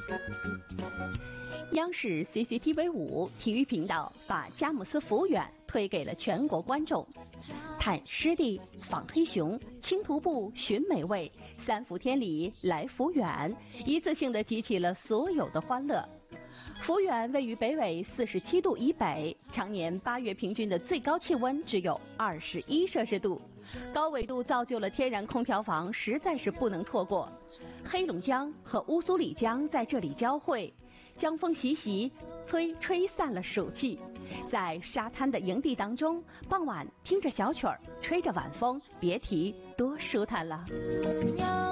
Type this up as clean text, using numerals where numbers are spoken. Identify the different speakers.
Speaker 1: 央视 CCTV5 体育频道把佳木斯福远推给了全国观众，探湿地、访黑熊、轻徒步、寻美味，3伏天里来福远，一次性的集齐了所有的欢乐。福远位于北纬47度以北，常年8月平均的最高气温只有21摄氏度，高纬度造就了天然空调房实在是不能错过。黑龙江和乌苏里江在这里交汇，江风习习，吹散了暑气。在沙滩的营地当中，傍晚听着小曲儿，吹着晚风，别提多舒坦了。